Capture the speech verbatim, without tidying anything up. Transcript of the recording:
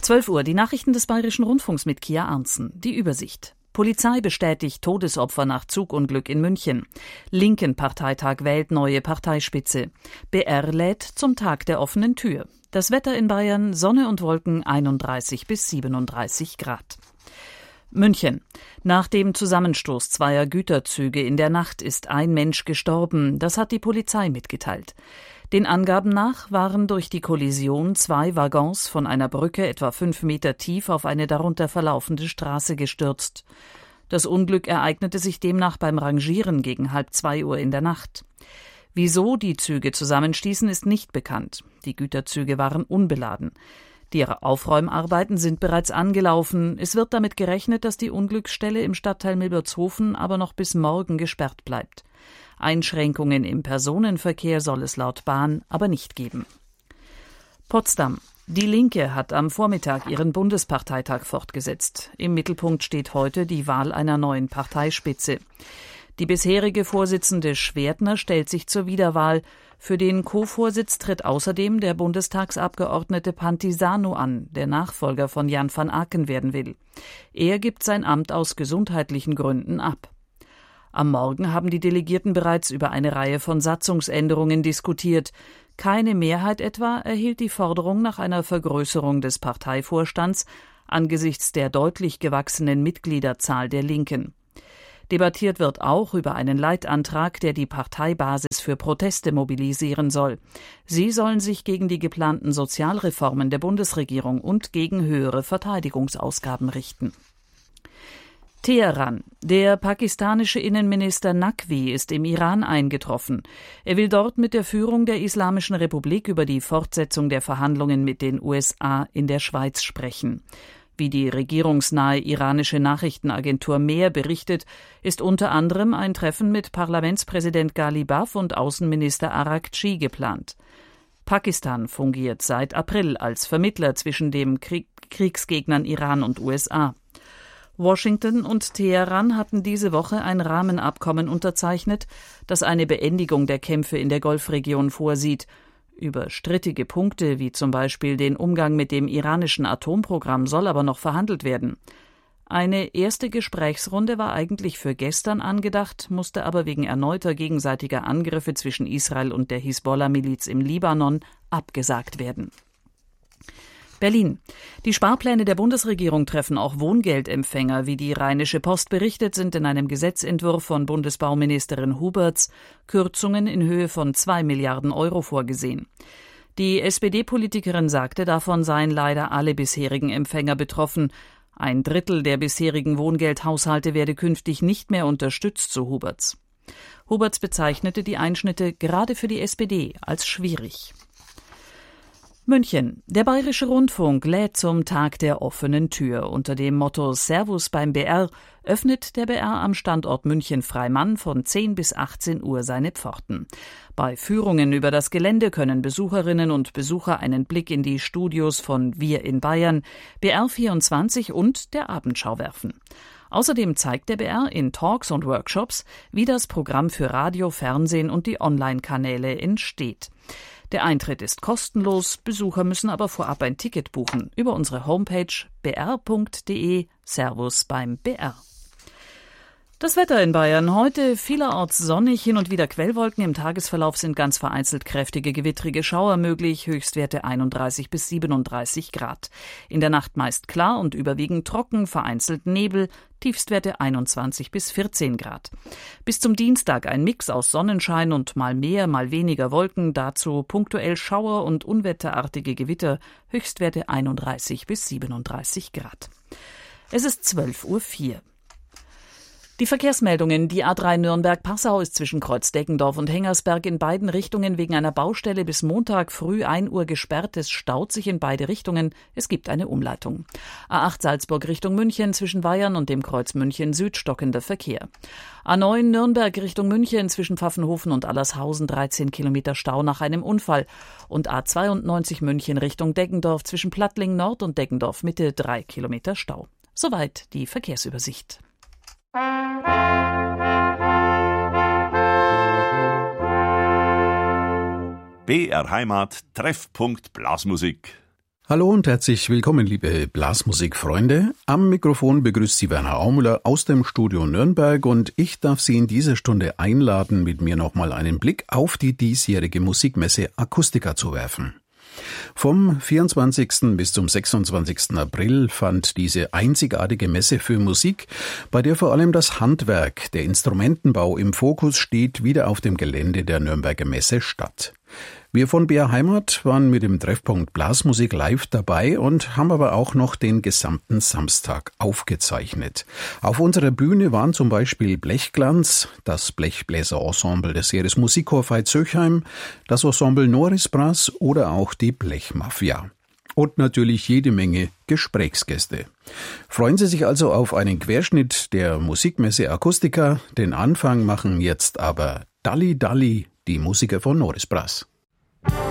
zwölf Uhr, die Nachrichten des Bayerischen Rundfunks mit Kia Arntzen. Die Übersicht. Polizei bestätigt Todesopfer nach Zugunglück in München. Linken-Parteitag wählt neue Parteispitze. B R lädt zum Tag der offenen Tür. Das Wetter in Bayern, Sonne und Wolken, einunddreißig bis siebenunddreißig Grad. München. Nach dem Zusammenstoß zweier Güterzüge in der Nacht ist ein Mensch gestorben. Das hat die Polizei mitgeteilt. Den Angaben nach waren durch die Kollision zwei Waggons von einer Brücke etwa fünf Meter tief auf eine darunter verlaufende Straße gestürzt. Das Unglück ereignete sich demnach beim Rangieren gegen halb zwei Uhr in der Nacht. Wieso die Züge zusammenstießen, ist nicht bekannt. Die Güterzüge waren unbeladen. Die Aufräumarbeiten sind bereits angelaufen. Es wird damit gerechnet, dass die Unglücksstelle im Stadtteil Milbertshofen aber noch bis morgen gesperrt bleibt. Einschränkungen im Personenverkehr soll es laut Bahn aber nicht geben. Potsdam. Die Linke hat am Vormittag ihren Bundesparteitag fortgesetzt. Im Mittelpunkt steht heute die Wahl einer neuen Parteispitze. Die bisherige Vorsitzende Schwertner stellt sich zur Wiederwahl. Für den Co-Vorsitz tritt außerdem der Bundestagsabgeordnete Pantisano an, der Nachfolger von Jan van Aken werden will. Er gibt sein Amt aus gesundheitlichen Gründen ab. Am Morgen haben die Delegierten bereits über eine Reihe von Satzungsänderungen diskutiert. Keine Mehrheit etwa erhielt die Forderung nach einer Vergrößerung des Parteivorstands angesichts der deutlich gewachsenen Mitgliederzahl der Linken. Debattiert wird auch über einen Leitantrag, der die Parteibasis für Proteste mobilisieren soll. Sie sollen sich gegen die geplanten Sozialreformen der Bundesregierung und gegen höhere Verteidigungsausgaben richten. Teheran. Der pakistanische Innenminister Naqvi ist im Iran eingetroffen. Er will dort mit der Führung der Islamischen Republik über die Fortsetzung der Verhandlungen mit den U S A in der Schweiz sprechen. Wie die regierungsnahe iranische Nachrichtenagentur Mehr berichtet, ist unter anderem ein Treffen mit Parlamentspräsident Ghalibaf und Außenminister Araghchi geplant. Pakistan fungiert seit April als Vermittler zwischen den Krieg- Kriegsgegnern Iran und U S A. Washington und Teheran hatten diese Woche ein Rahmenabkommen unterzeichnet, das eine Beendigung der Kämpfe in der Golfregion vorsieht. Über strittige Punkte wie zum Beispiel den Umgang mit dem iranischen Atomprogramm soll aber noch verhandelt werden. Eine erste Gesprächsrunde war eigentlich für gestern angedacht, musste aber wegen erneuter gegenseitiger Angriffe zwischen Israel und der Hisbollah-Miliz im Libanon abgesagt werden. Berlin. Die Sparpläne der Bundesregierung treffen auch Wohngeldempfänger. Wie die Rheinische Post berichtet, sind in einem Gesetzentwurf von Bundesbauministerin Huberts Kürzungen in Höhe von zwei Milliarden Euro vorgesehen. Die S P D-Politikerin sagte, davon seien leider alle bisherigen Empfänger betroffen. Ein Drittel der bisherigen Wohngeldhaushalte werde künftig nicht mehr unterstützt, so Huberts. Huberts bezeichnete die Einschnitte gerade für die S P D als schwierig. München. Der Bayerische Rundfunk lädt zum Tag der offenen Tür. Unter dem Motto Servus beim B R öffnet der B R am Standort München-Freimann von zehn bis achtzehn Uhr seine Pforten. Bei Führungen über das Gelände können Besucherinnen und Besucher einen Blick in die Studios von Wir in Bayern, B R vierundzwanzig und der Abendschau werfen. Außerdem zeigt der B R in Talks und Workshops, wie das Programm für Radio, Fernsehen und die Online-Kanäle entsteht. Der Eintritt ist kostenlos, Besucher müssen aber vorab ein Ticket buchen über unsere Homepage b r punkt d e. Servus beim B R. Das Wetter in Bayern. Heute vielerorts sonnig, hin und wieder Quellwolken. Im Tagesverlauf sind ganz vereinzelt kräftige gewittrige Schauer möglich. Höchstwerte einunddreißig bis siebenunddreißig Grad. In der Nacht meist klar und überwiegend trocken, vereinzelt Nebel. Tiefstwerte einundzwanzig bis vierzehn Grad. Bis zum Dienstag ein Mix aus Sonnenschein und mal mehr, mal weniger Wolken. Dazu punktuell Schauer und unwetterartige Gewitter. Höchstwerte einunddreißig bis siebenunddreißig Grad. Es ist zwölf Uhr vier. Die Verkehrsmeldungen. Die A drei Nürnberg-Passau ist zwischen Kreuz-Deggendorf und Hengersberg in beiden Richtungen wegen einer Baustelle bis Montag früh ein Uhr gesperrt. Es staut sich in beide Richtungen. Es gibt eine Umleitung. A acht Salzburg Richtung München zwischen Weyern und dem Kreuz München Süd stockender Verkehr. A neun Nürnberg Richtung München zwischen Pfaffenhofen und Allershausen dreizehn Kilometer Stau nach einem Unfall. Und A zweiundneunzig München Richtung Deggendorf zwischen Plattling Nord und Deggendorf Mitte drei Kilometer Stau. Soweit die Verkehrsübersicht. B R Heimat Treffpunkt Blasmusik. Hallo und herzlich willkommen, liebe Blasmusikfreunde. Am Mikrofon begrüßt Sie Werner Aumüller aus dem Studio Nürnberg und ich darf Sie in dieser Stunde einladen, mit mir nochmal einen Blick auf die diesjährige Musikmesse Acoustica zu werfen. Vom vierundzwanzigsten bis zum sechsundzwanzigsten April fand diese einzigartige Messe für Musik, bei der vor allem das Handwerk, der Instrumentenbau im Fokus steht, wieder auf dem Gelände der Nürnberger Messe statt. Wir von B R Heimat waren mit dem Treffpunkt Blasmusik live dabei und haben aber auch noch den gesamten Samstag aufgezeichnet. Auf unserer Bühne waren zum Beispiel Blechglanz, das Blechbläserensemble des Heeres Musikchor Veitshöchheim, das Ensemble Norris Brass oder auch die Blechmafia. Und natürlich jede Menge Gesprächsgäste. Freuen Sie sich also auf einen Querschnitt der Musikmesse Acoustica. Den Anfang machen jetzt aber Dalli Dalli, die Musiker von Norris Brass.